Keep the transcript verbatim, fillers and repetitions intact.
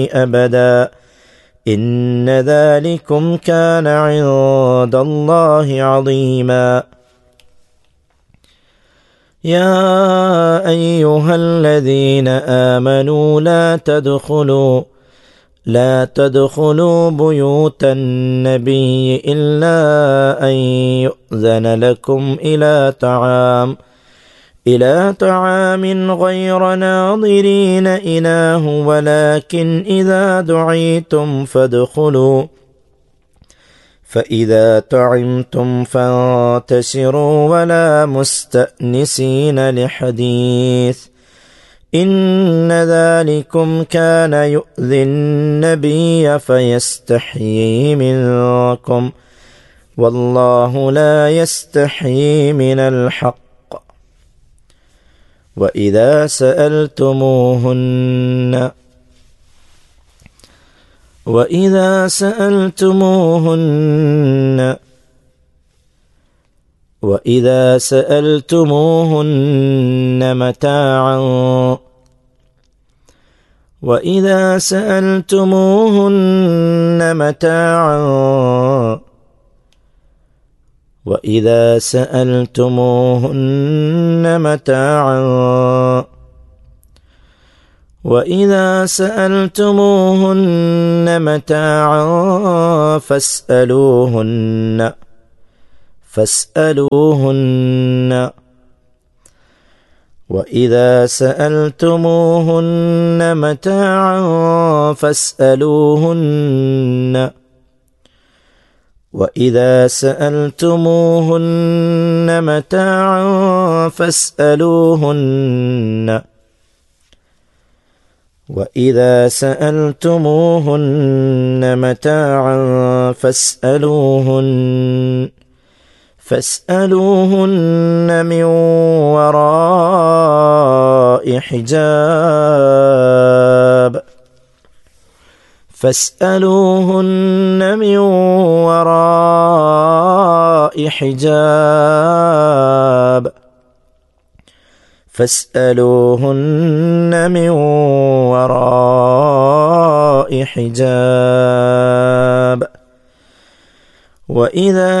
أبدا إن ذلكم كان عند الله عظيما يا أيها الذين آمنوا لا تدخلوا لا تدخلوا بيوت النبي إلا أن يؤذن لكم إلى طعام إلى طعام غير ناظرين إناه ولكن إذا دعيتم فادخلوا فإذا طعمتم فانتشروا ولا مستأنسين لحديث إن ذلكم كان يؤذي النبي فيستحيي منكم والله لا يستحيي من الحق وإذا سألتموهن وإذا سألتموهن وإذا سألتموهن متاعا وإذا سألتموهن متاعا وإذا سألتموهن متاعا وإذا سألتموهن متاعا فاسألوهن فاسألوهن وإذا سألتموهن متاعا فاسألوهن وإذا سألتموهن متاعا فاسألوهن وإذا سألتموهن متاعا فاسألوهن فاسألوهن من وراء حجاب فاسألوهن من وراء حجاب فاسألوهن من وراء حجاب وإذا